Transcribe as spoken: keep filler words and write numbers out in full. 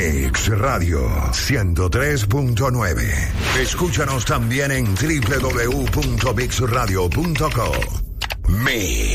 Mix Radio ciento tres punto nueve. Escúchanos también en doble u doble u doble u punto mix radio punto co. Mix.